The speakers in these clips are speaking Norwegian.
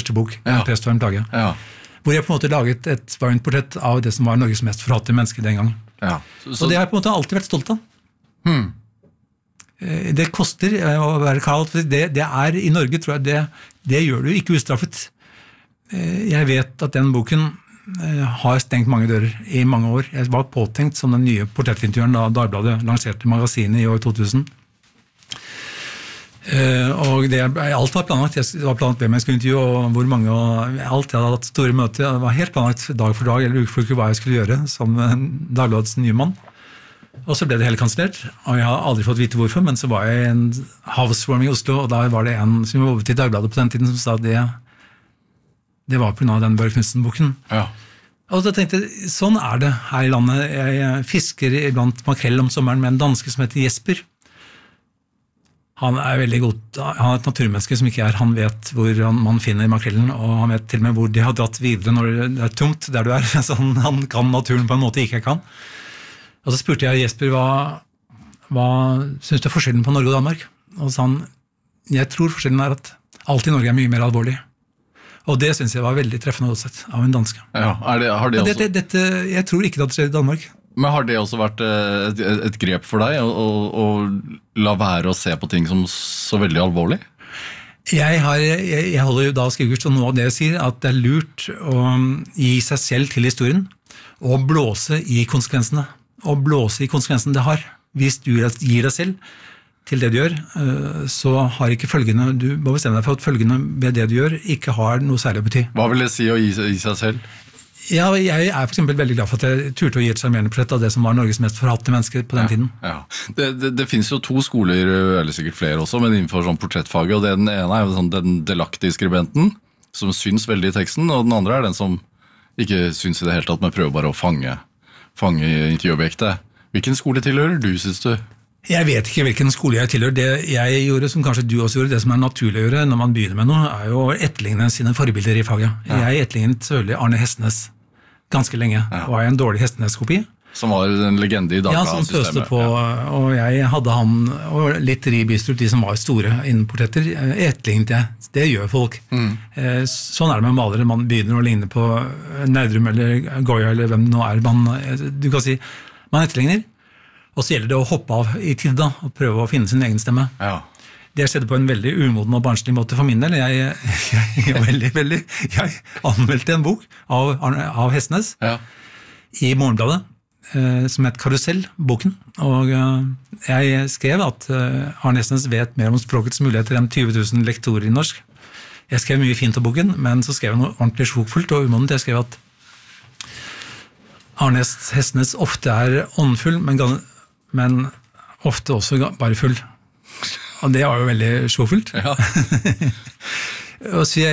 første bok, En prest og en plage. Hvor jeg på en måte laget et varmt portrett av det som var Norges mest forhatte menneske den gang. Og det har jeg på en måte alltid vært stolt av. Det koster å være Karl. Det er i Norge, tror jeg, det gjør du ikke ustraffet. Jeg vet at den boken har stengt mange dører i mange år. Jeg var påtenkt som den nye portrettintervjueren da Dagbladet lanserte magasinet i år 2000. Og alt var planlagt. Det var planlagt hvem jeg skulle intervjue og hvor mange, og alt. Jeg hadde hatt store møter. Det var helt planlagt dag for dag eller uke for uke hva jeg skulle gjøre som Dagbladets nye mann. Og så ble det hele kansellert, og jeg har aldri fått vite hvorfor, men så var jeg i en housewarming i Oslo, og da var det en som jobbet i Dagbladet på den tiden som sa at det var på grunn av den Børre Knudsen-boken. Og da tenkte jeg, sånn er det her i landet. Jeg fisker iblant makrell om sommeren med en danske som heter Jesper. Han er veldig god, han er et naturmenneske som ikke er, han vet hvor man finner makrellen, og han vet til og med hvor de har dratt videre når det er tomt der du er. Så han kan naturen på en måte ikke jeg kan. Og så spurte jeg Jesper, hva synes du er forskjellen på Norge og Danmark? Og så sa han, jeg tror forskjellen er at alt i Norge er mye mer alvorlig. Og det synes jeg var veldig treffende uansett av en danske. Har det også... jeg tror ikke det skjer i Danmark. Men har det også vært et grep for deg å la være å se på ting som så veldig alvorlig? Jeg holder jo da skrivekurs, og noe av det jeg sier, at det er lurt å gi seg selv til historien, og blåse i konsekvensene. Og blåse i konsekvensene det har. Hvis du gir deg selv til det du gjør, så har ikke følgende, du må bestemme deg for at følgende ved det du gjør ikke har noe særlig å bety. Hva vil det si å gi seg selv? Ja, jeg er for eksempel veldig glad for at jeg turte å gi et charmerende portrett av det som var Norges mest forhatte mennesker på den tiden. Det finnes jo 2 skoler, eller sikkert flere også, men innenfor sånn portrettfaget, og den ene er jo sånn den delaktige skribenten, som syns veldig i teksten, og den andre er den som ikke syns i det hele tatt, men prøver bare å fange intervjuobjektet. Hvilken skole tilhører du, synes du? Jeg vet ikke hvilken skole jeg tilhører. Det jeg gjorde, som kanskje du også gjorde, det som er naturlig å gjøre når man begynner med noe, er jo å etterligne sine forbilder i faget. Jeg etterlignet selvfølgelig Arne Hestnes ganske lenge, og var en dårlig Hestnes-kopi. Som var en legende i Dagbladet-systemet. Ja, som pøste på, og jeg hadde han, og litt Rie Bistrup, de som var store innen portretter, etterlignet jeg. Det gjør folk. Sånn er det med malere. Man begynner å ligne på Nerdrum eller Goya eller hvem det nå er. Du kan si, man etterligner, og så gjelder det å hoppe av i tid da, og prøve å finne sin egen stemme. Det skjedde på en veldig umoden og barnslig måte for min del. Jeg anmeldte en bok av Hestnes i Morgenbladet, som het Karusell, boken, og jeg skrev at Arne Hestnes vet mer om språkets muligheter enn 20 000 lektorer i norsk. Jeg skrev mye fint av boken, men så skrev jeg noe ordentlig sjokfullt og umodent. Jeg skrev at Arne Hestnes ofte er åndfull, men ofte også bare full. Og det var jo veldig sjokfullt. Og så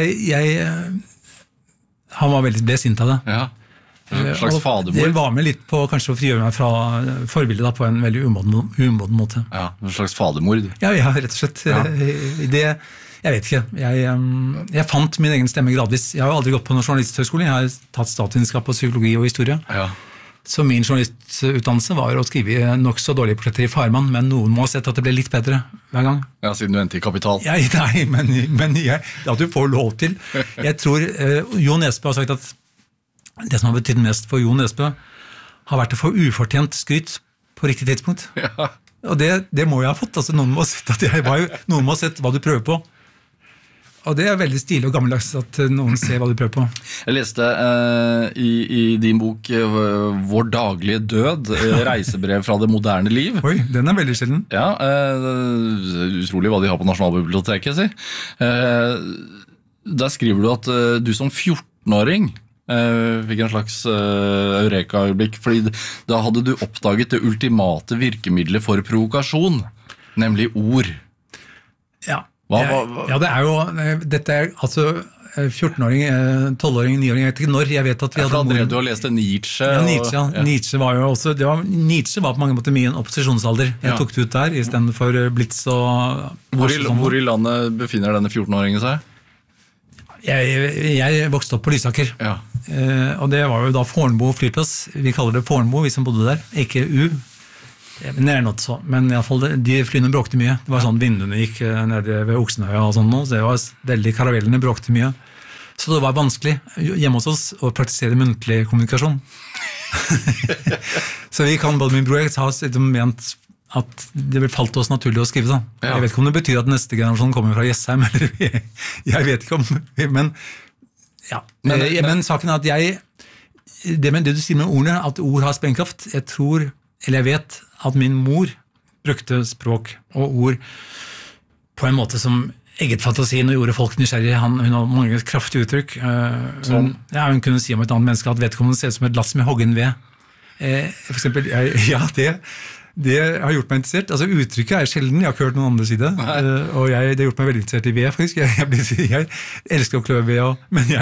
han var veldig sint av det. En slags fadermord. Det var med litt på kanskje å frigjøre meg fra forbildet da, på en veldig umoden måte. En slags fadermord. Ja, rett og slett. Jeg vet ikke. Jeg fant min egen stemme gradvis. Jeg har jo aldri gått på noen journalisthøyskole. Jeg har tatt statsvitenskap og psykologi og historie. Så min journalistutdannelse var å skrive nok så dårlige portretter i Farmann, men noen må ha sett at det ble litt bedre hver gang. Ja, siden du endte i Kapital. Nei, men at du får lov til. Jeg tror Jo Nesbø har sagt at det som har betydd mest for Jo Nesbø har vært å få ufortjent skryt på riktig tidspunkt. Og det må jeg ha fått. Altså, noen må ha sett hva du prøver på. Og det er veldig stilig og gammeldags at noen ser hva du prøver på. Jeg leste i din bok Vår daglige død, reisebrev fra det moderne liv. Oi, den er veldig sjelden. Ja, utrolig hva de har på Nasjonalbiblioteket, si. Der skriver du at du som 14-åring fikk en slags eureka-øyeblikk, fordi da hadde du oppdaget det ultimate virkemidlet for provokasjon, nemlig ord. Ja, det er jo, dette er altså 14-åring, 12-åring, 9-åring, jeg vet ikke når, jeg vet at vi hadde... André, du har lest Nietzsche. Ja, Nietzsche var jo også, Nietzsche var på mange måter mye en opposisjonsalder. Jeg tok det ut der, i stedet for Blitz og... Hvor i landet befinner denne 14-åringen seg? Jeg vokste opp på Lysaker, og det var jo da Fornbo flyplass, vi kaller det Fornbo, vi som bodde der, ikke U, men i alle fall de flyene bråkte mye, det var sånn vinduene gikk nede ved Oksenøya og sånn nå, så det var veldig karavellene bråkte mye, Så det var vanskelig hjemme hos oss å praktisere muntlig kommunikasjon. Så vi kan, både min bror og jeg, har ment at det falt oss naturlig å skrive sånn. Ja. Jeg vet ikke om det betyr at neste generasjon kommer fra Jessheim, eller jeg vet ikke om, men ja. Men saken er at det du sier med ordene, at ord har sprengkraft, jeg vet at min mor brukte språk og ord på en måte som eget fantasien og gjorde folk nysgjerrige. Hun har mange kraftige uttrykk. Hun kunne si om et annet menneske at vedkommende ser ut som et lass med hoggen ved. For eksempel, det har gjort meg interessert. Altså, uttrykket er sjelden, jeg har ikke hørt noen andre si det. Og det har gjort meg veldig interessert i ved, faktisk. Jeg elsker å klø ved, men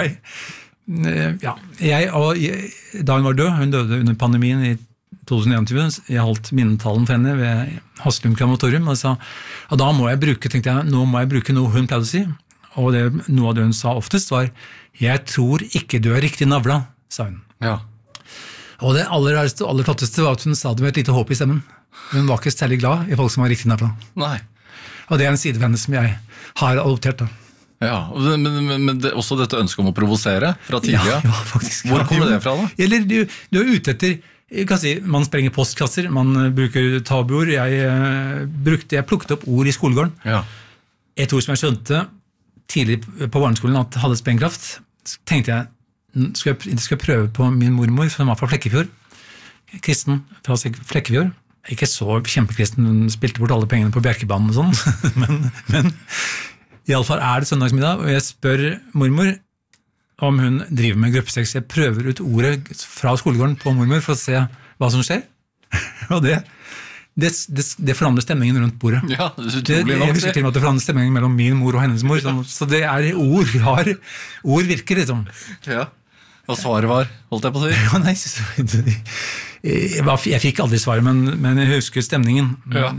da hun var død, hun døde under pandemien i 2021, jeg holdt minnetalen for henne ved Haslund Krematorium, og da må jeg bruke noe hun pleide å si, og noe av det hun sa oftest var, jeg tror ikke du er riktig navla, sa hun. Ja. Og det aller flotteste var at hun sa det med et lite håp i stemmen. Hun var ikke særlig glad i folk som var riktig navla. Nei. Og det er en side ved henne som jeg har adoptert da. Ja, men også dette ønsket om å provosere fra tidligere. Ja, faktisk. Hvor kommer det fra da? Eller du er ute etter, jeg kan si, man sprenger postkasser, man bruker tabuord. Jeg plukket opp ord i skolegården. Ja. Et ord som jeg skjønte tidlig på barneskolen at hadde sprengkraft, tenkte jeg, skal jeg prøve på min mormor, som var fra Flekkefjord. Kristen fra Flekkefjord. Ikke så kjempekristen, hun spilte bort alle pengene på Bjerkebanen og sånn, men i alle fall er det søndagsmiddag, og jeg spør mormor om hun driver med gruppesex. Jeg prøver ut ordet fra skolegården på mormor for å se hva som skjer. Og det forandrer stemningen rundt bordet. Ja, det er utrolig nok. Jeg husker til og med at det forandrer stemningen mellom min mor og hennes mor. Så det er ord virker liksom. Ja, og svaret var, holdt jeg på å si? Ja, nei, jeg fikk aldri svaret, men jeg husker stemningen. Ja.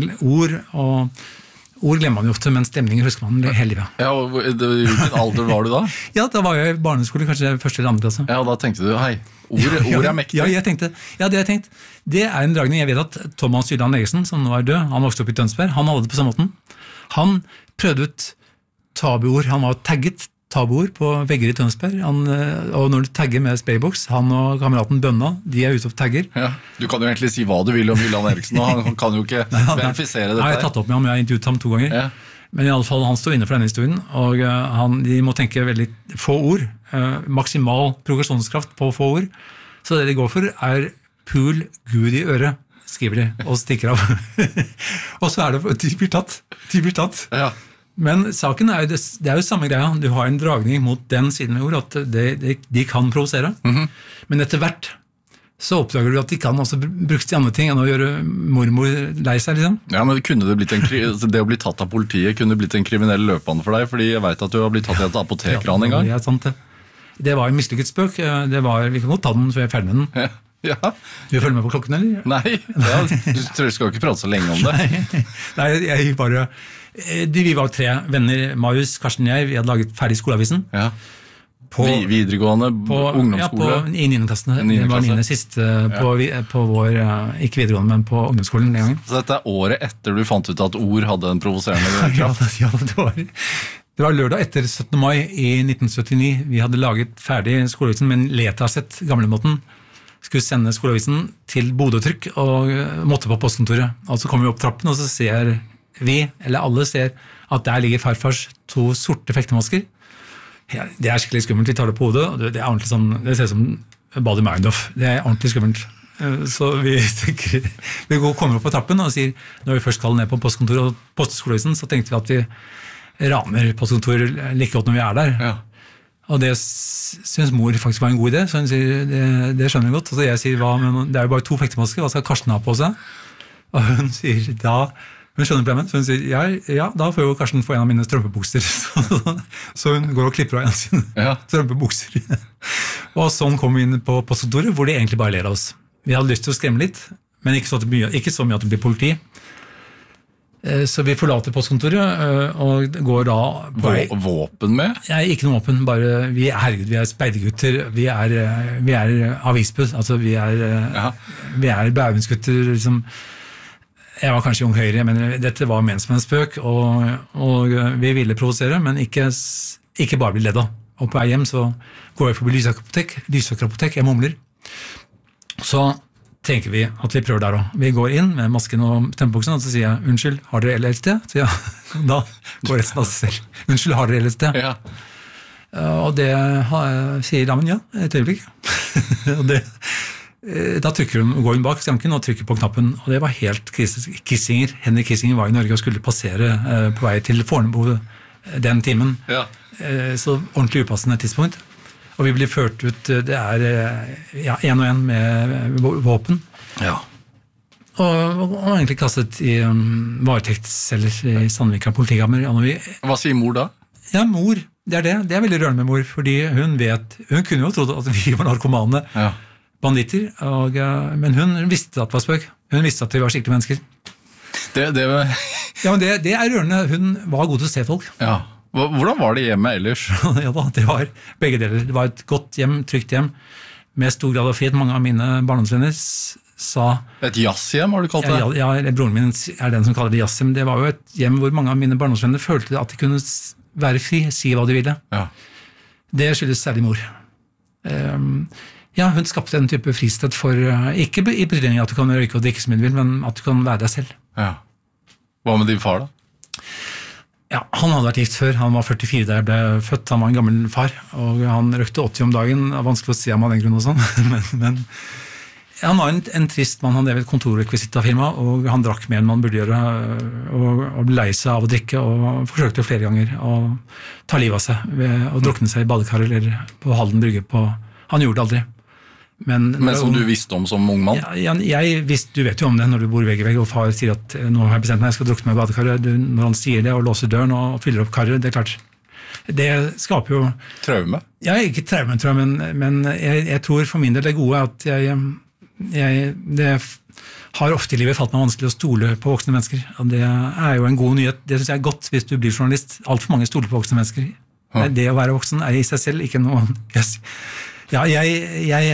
Ord glemmer man jo ofte, men stemninger husker man hele livet. Ja, og hvilken alder var du da? Ja, da var jeg i barneskole, kanskje første eller andre klasse. Ja, og da tenkte du, hei, ord er mektig. Ja, det har jeg tenkt. Det er en dragning. Jeg vet at Thomas Jylland Eriksen, som nå er død, han vokste opp i Tønsberg, han hadde det på samme måten. Han prøvde ut tabuord, han var tagget tabuord på vegger i Tønsberg, og når du tagger med sprayboks, han og kameraten Bønna, de er ute og tagger. Ja, du kan jo egentlig si hva du vil om Jylland Eriksen, og han kan jo ikke verifisere dette. Jeg har tatt opp med ham, jeg har intervjuet ham 2 ganger, men i alle fall han står inne for denne historien, og de må tenke veldig få ord, maksimal progresjonskraft på få ord, så det de går for er pul Gud i øret, skriver de, og stikker av. Og så er det, de blir tatt. Ja. Men saken det er jo samme greia, du har en dragning mot den siden med ord, at de kan provosere, men etter hvert så oppdager du at de kan også brukes til andre ting enn å gjøre mormor lei seg, liksom. Ja, men det å bli tatt av politiet kunne blitt en kriminell løpebane for deg, fordi jeg vet at du har blitt tatt i et apotekran en gang. Ja, sant det. Det var en mislykket spøk, vi kan godt ta den før jeg er ferdig med den. Ja. Du følger med på klokken, eller? Nei, du skal ikke prate så lenge om det. Nei, jeg bare... Vi var 3 venner, Marius, Karsten og jeg, vi hadde laget ferdig skoleavisen. Ja. Videregående, ungdomsskole? Ja, i 9. klassen. Det var 9. siste på vår, ikke videregående, men på ungdomsskolen den gangen. Så dette er året etter du fant ut at ord hadde en provoserende kraft? Ja, det var lørdag etter 17. mai i 1979. Vi hadde laget ferdig skoleavisen med en letasett, gamlemåten. Skulle sende skoleavisen til Bodø-trykk og måtte på postkontoret. Og så kommer vi opp trappen, og så ser vi, eller alle ser, at der ligger farfars 2 sorte fektemasker. Ja, det er skikkelig skummelt, vi tar det på hodet, og det er ordentlig sånn, det ser ut som Bader Meinhof. Det er ordentlig skummelt. Så vi tenker, vi kommer opp på trappen og sier, når vi først skal ned på postkontoret og poste skoleavisen, så tenkte vi at vi raner postkontoret like godt når vi er der. Ja. Og det synes mor faktisk var en god idé, så hun sier, det skjønner vi godt. Og så jeg sier, men det er jo bare 2 fektemasker, hva skal Karsten ha på seg? Og hun sier, hun skjønner problemet, så hun sier, ja, da får jo Karsten få en av mine strømpebukser. Så hun går og klipper av en av sine strømpebukser. Og sånn kom vi inn på postkontoret, hvor de egentlig bare ler av oss. Vi hadde lyst til å skremme litt, men ikke så mye at det blir politi. Så vi forlater postkontoret og går da Våpen med? Nei, ikke noe våpen, bare vi er speidergutter, vi er avisbud, altså vi er Bæumsgutter, liksom. Jeg var kanskje ung høyre, men dette var ment som en spøk, og vi ville provosere, men ikke bare bli ledd av. Og på vei hjem så går jeg forbi Lysaker apotek, jeg mumler. Så tenker vi at vi prøver der også. Vi går inn med masken og stemmebuksen, og så sier jeg, unnskyld, har dere LSD? Så ja, da går resten av seg selv. Unnskyld, har dere LSD? Ja. Og det sier damen, ja, et øyeblikk. Og da går hun bak stemken og trykker på knappen, og det var helt Kissinger. Henrik Kissinger var i Norge og skulle passere på vei til Fornebu den timen. Ja. Så ordentlig upassende tidspunkt. Og vi blir ført ut, det er en og en med våpen. Ja. Og egentlig kastet i varetektsceller i Sandvika politikammer. Hva sier mor da? Ja, mor, det er veldig rørende med mor, fordi hun kunne jo trodd at vi var narkomane banditter, men hun visste at det var spøk. Hun visste at vi var skikkelige mennesker. Ja, men det er rørende. Hun var god til å se folk. Ja. Hvordan var det hjemme ellers? Ja da, det var begge deler. Det var et godt hjem, trygt hjem, med stor grad av frihet. Mange av mine barndomsvenner sa... Et jazzhjem, har du kalt det? Ja, broren min er den som kaller det jazzhjem. Det var jo et hjem hvor mange av mine barndomsvenner følte at de kunne være fri, si hva de ville. Ja. Det skyldes særlig mor. Ja, hun skapte en type fristed for, ikke i betydning at du kan røyke og drikke som du vil, men at du kan være deg selv. Ja. Hva med din far da? Ja, han hadde vært gift før, han var 44 da jeg ble født, han var en gammel far, og han røkte 80 om dagen, det er vanskelig å si ham av den grunn og sånn, men han var en trist mann, han drev et kontorrekvisittafirma, og han drakk mer enn man burde gjøre, og ble lei seg av å drikke, og forsøkte flere ganger å ta livet av seg, ved å drukne seg i badekar, eller på Halden brygge han gjorde det aldri. Men som du visste om som ung mann? Ja, du vet jo om det når du bor vegg i vegg, og far sier at nå har jeg bestemt meg, jeg skal drukne meg i badekaret. Når han sier det og låser døren og fyller opp karet, det er klart. Det skaper jo... Traume? Ja, ikke traume, tror jeg, men jeg tror for min del det gode at det har ofte i livet falt meg vanskelig å stole på voksne mennesker. Og det er jo en god nyhet. Det synes jeg er godt hvis du blir journalist. Alt for mange stoler på voksne mennesker. Det å være voksen er i seg selv ikke noe... Ja, jeg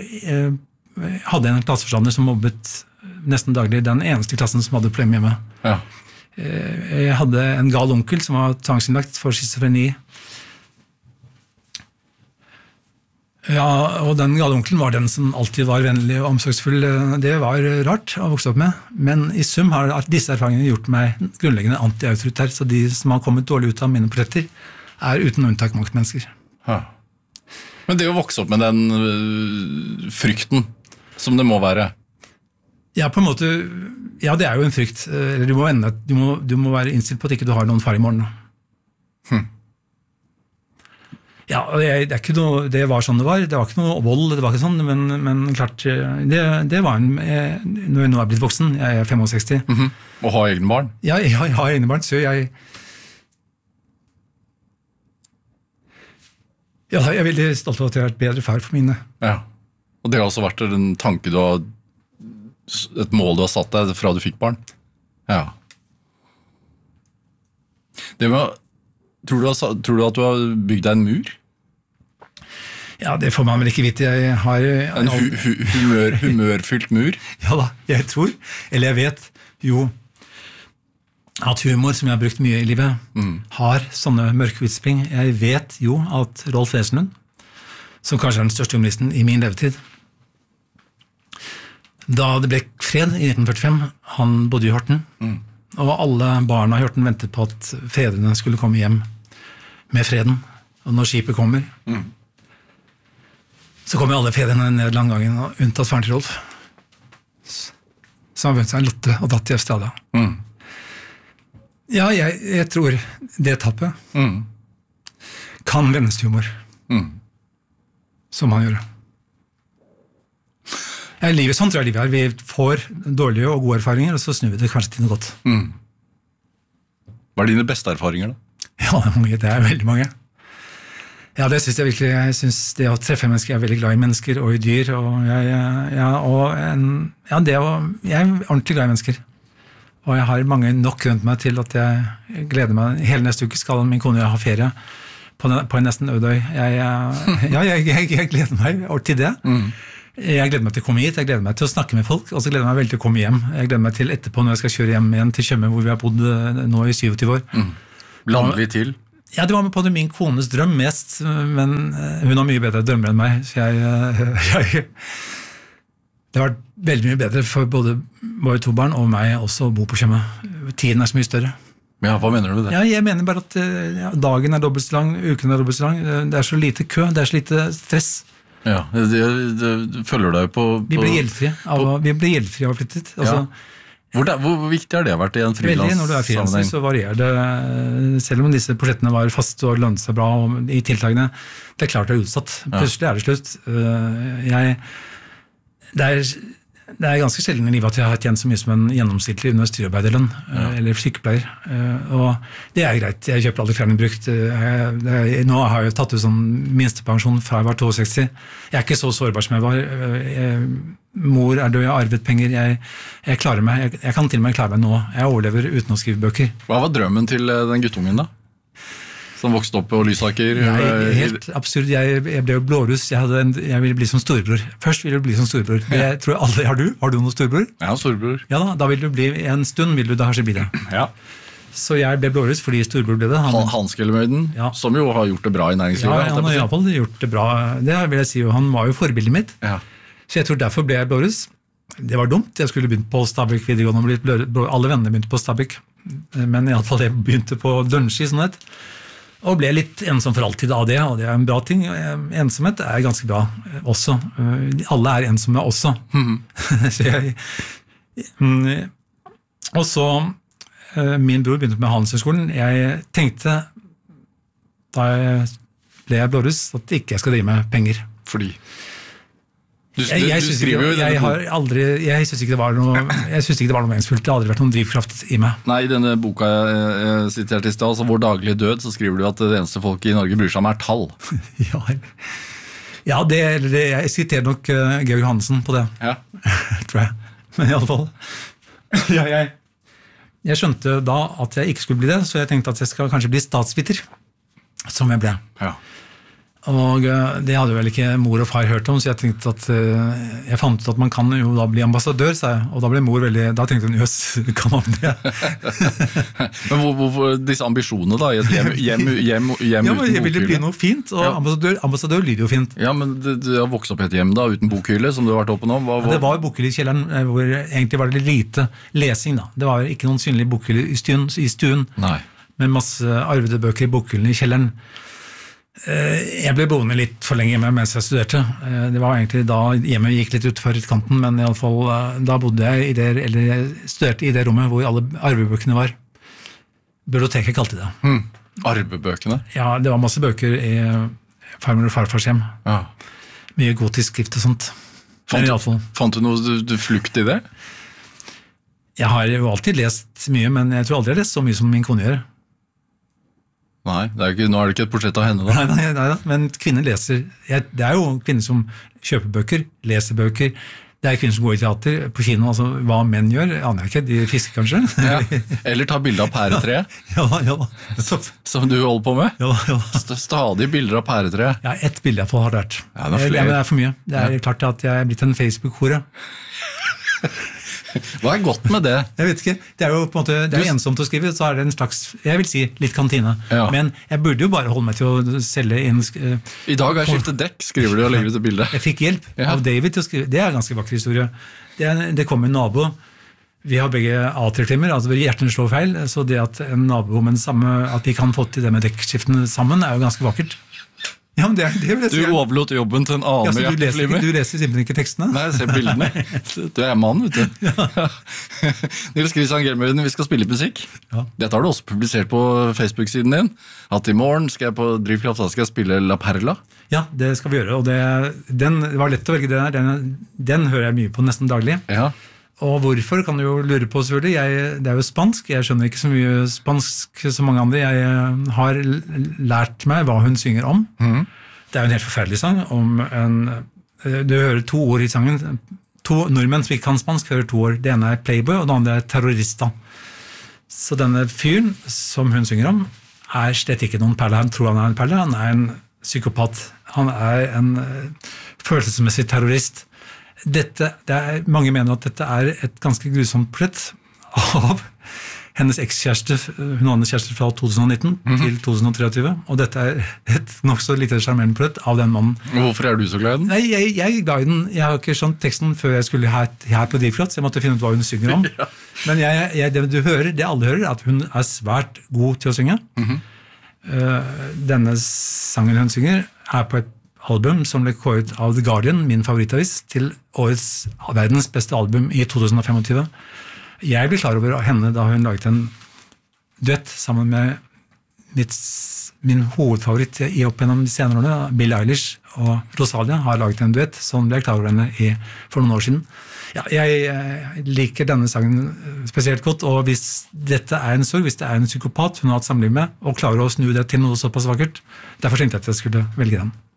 hadde en klasseforstander som mobbet nesten daglig, den eneste i klassen som hadde problemer hjemme. Ja. Jeg hadde en gal onkel som var tvangsinnlagt for schizofreni. Ja, og den gale onkelen var den som alltid var vennlig og omsorgsfull. Det var rart å vokse opp med, men i sum har disse erfaringene gjort meg grunnleggende anti-autoritær, så de som har kommet dårlig ut av mine portretter er uten unntak maktmennesker. Ja. Men det å vokse opp med den frykten som det må være. Ja, på en måte, ja, det er jo en frykt. Du må være innstilt på at ikke du har noen far i morgen. Ja, det var sånn det var. Det var ikke noe vold, det var ikke sånn, men klart, det var når jeg nå er blitt voksen, jeg er 65. Og ha egne barn? Ja, jeg har egne barn, så jeg er veldig stolt av at jeg har vært bedre far for mine. Ja, og det har også vært en tanke et mål du har satt deg fra du fikk barn. Ja. Tror du at du har bygd deg en mur? Ja, det får man vel ikke vite. Jeg har en humørfylt mur? Ja da, jeg tror, eller jeg vet jo at humor, som jeg har brukt mye i livet, har sånne mørke utspring. Jeg vet jo at Rolf Wesenlund, som kanskje er den største humoristen i min levetid, da det ble fred i 1945, han bodde i Horten, og alle barna i Horten ventet på at fedrene skulle komme hjem med freden. Og når skipet kommer, så kommer alle fedrene ned langgangen, unntatt faren til Rolf. Så han vunnet seg en lotte og datt i Australia. Ja, jeg tror det tappet kan vendes til humor. Som han gjør. Livet, sånn tror jeg livet er. Vi får dårlige og gode erfaringer, og så snur vi det kanskje til noe godt. Hva er dine beste erfaringer da? Ja, det er veldig mange. Ja, det synes jeg virkelig. Jeg synes det å treffe mennesker, jeg er veldig glad i mennesker og i dyr, og jeg er ordentlig glad i mennesker. Og jeg har mange nok rundt meg til at jeg gleder meg. Hele neste uke skal min kone og jeg ha ferie på en nesten øde øy. Jeg gleder meg til det. Jeg gleder meg til å komme hit, jeg gleder meg til å snakke med folk, og så gleder jeg meg veldig til å komme hjem. Jeg gleder meg til etterpå når jeg skal kjøre hjem igjen til Tjøme, hvor vi har bodd nå i 27 år. Lander vi til? Ja, det var med på det min kones drøm mest, men hun har mye bedre drømmer enn meg, så det var veldig mye bedre for både våre 2 barn og meg også å bo på Tjøme. Tiden så mye større. Ja, hva mener du med det? Ja, jeg mener bare at dagen dobbelt så lang, uken dobbelt så lang, det så lite kø, det så lite stress. Ja, det følger deg på... Vi ble gjeldfrie av å flyttet. Altså, Hvor viktig har det vært i en veldig, når du frilanser, frilanssammenheng? så varierer det, selv om disse prosjektene var faste og lønnet seg bra og i tiltakene, det klart det utsatt. Plutselig det slutt. Det ganske sjelden i livet at jeg har tjent så mye som en gjennomsnittlig industriarbeiderlønn, eller sykepleier, og det greit, jeg kjøper aldri klærne brukt. Nå har jeg tatt ut sånn minstepensjon fra jeg var 62. Jeg ikke så sårbar som jeg var. Mor død, jeg har arvet penger, jeg klarer meg, jeg kan til og med klare meg nå. Jeg overlever uten å skrive bøker. Hva var drømmen til den guttungen da? Som vokste opp på Lysaker? Helt absurd. Jeg ble jo blåruss. Jeg ville bli som storebror. Først ville du bli som storebror. Det tror jeg alle har. Har du noen storebror? Ja, storebror. Ja da vil du bli, en stund vil du da kanskje bli det. Ja. Så jeg ble blåruss fordi storebror ble det. Hanskellemøyden, som jo har gjort det bra i næringslivet. Ja, han har i hvert fall gjort det bra. Det vil jeg si, og han var jo forbildet mitt. Ja. Så jeg tror derfor ble jeg blåruss. Det var dumt. Jeg skulle begynt på Stabæk videregående. Alle vennene begynte på Stabæk. Men i alle fall jeg begynte på Dønski, sånn et. Og ble litt ensom for alltid av det, og det en bra ting. Ensomhet ganske bra også. Alle ensomme også. Og så, min bror begynte med Handelshøyskolen. Jeg tenkte, da ble jeg blåruss, at ikke jeg skal drive med penger. Fordi? Jeg synes ikke det var noe meningsfullt. Det har aldri vært noen drivkraft i meg. Nei, i denne boka jeg siterte i sted, altså Vår daglige død, så skriver du at det eneste folk i Norge bryr seg om tall. Ja, jeg siterer nok Georg Hansen på det. Ja. Tror jeg. Men i alle fall. Jeg skjønte da at jeg ikke skulle bli det, så jeg tenkte at jeg skal kanskje bli statsviter, som jeg ble. Ja. Og det hadde vel ikke mor og far hørt om, så jeg tenkte at jeg fant ut at man kan jo da bli ambassadør, sa jeg, og da ble mor veldig, da tenkte hun, jøss, kan man det? Men hvorfor disse ambisjonene da, i et hjem uten bokhylle? Jeg ville bli noe fint, og ambassadør lyder jo fint. Ja, men du har vokst opp i et hjem da, uten bokhylle, som du har vært oppe nå. Det var bokhylle i kjelleren, hvor egentlig var det lite lesing da. Det var ikke noen synlig bokhylle i stuen, med masse arvede bøker i bokhyllen i kjelleren. Jeg ble boende litt for lenge hjemme mens jeg studerte. Det var egentlig da hjemmet gikk litt ut for utkanten, men i alle fall da bodde jeg jeg studerte i det rommet hvor alle arvebøkene var. Biblioteket kalte det. Arvebøkene? Ja, det var masse bøker i farmor og farfars hjem. Ja. Mye gotisk skrift og sånt. Fant du noe du flukt i det? Jeg har jo alltid lest mye, men jeg tror aldri jeg har lest så mye som min kone gjør. Nei, nå er det ikke et portrett av henne da. Nei, men kvinner leser. Det jo kvinner som kjøper bøker, leser bøker. Det kvinner som går i teater, på kino, altså hva menn gjør, aner jeg ikke, de fisker kanskje. Ja. Eller ta bilder av pæretreet. Ja. Som du holder på med. Ja. Stadig bilder av pæretreet. Ja, ett bilde jeg har vært. Ja, det er for mye. Det klart at jeg blitt en Facebook-hore. Hva godt med det? Jeg vet ikke, det jo på en måte, det ensomt å skrive, så det en slags, jeg vil si, litt kantine. Ja. Men jeg burde jo bare holde meg til å selge inn... I dag har jeg skiftet dekk, skriver du og legger ut et bilde. Jeg fikk hjelp av David til å skrive, det en ganske vakker historie. Det kom en nabo, vi har begge A3-timer, altså hjertene slår feil, så det at en nabo med samme, at vi kan få til det med dekkskiftene sammen, jo ganske vakkert. Ja, men det vil jeg si. Du overlot jobben til en annen med hjerteflimmer. Du leser simpelthen ikke tekstene. Nei, jeg ser bildene. Du mann, vet du. Ja. Nils Kristian Gelmøyden, vi skal spille musikk. Ja. Dette har du også publisert på Facebook-siden din. At i morgen skal jeg på Drivkraft, da skal jeg spille La Perla. Ja, det skal vi gjøre. Og det var lett å velge det der. Den hører jeg mye på nesten daglig. Ja. Og hvorfor kan du jo lure på selvfølgelig. Det jo spansk, jeg skjønner ikke så mye spansk som mange andre. Jeg har lært meg hva hun synger om. Det jo en helt forferdelig sang om du hører 2 ord i sangen. 2 nordmenn som ikke kan spansk hører 2 ord. Det ene playboy, og det andre terrorista. Så denne fyren som hun synger om slett ikke noen perle. Han tror han en perle, han en psykopat. Han en følelsesmessig terrorist. Mange mener at dette et ganske grusomt portrett av hennes ekskjæreste, hun hadde en kjæreste fra 2019 til 2023, og dette et nok så lite charmerende portrett av den mannen. Hvorfor du så glad i den? Nei, jeg er glad i den. Jeg har ikke skjønt teksten før jeg skulle her på Drivkraft, så jeg måtte finne ut hva hun synger om. Men det du hører, det alle hører, er at hun er svært god til å synge. Denne sangen hun synger er på et album som ble kåret av The Guardian, min favorittavis, til årets verdens beste album i 2025. Jeg ble klar over henne da hun laget en duett sammen med min hovedfavoritt i opp gjennom de senere årene, Billie Eilish og Rosalia har laget en duett, som ble klar over henne for noen år siden. Ja, jeg liker denne sangen spesielt godt, og hvis dette er en sorg, hvis det er en psykopat hun har hatt samliv med, og klarer å snu det til noe såpass vakkert, derfor tenkte jeg at jeg skulle velge den.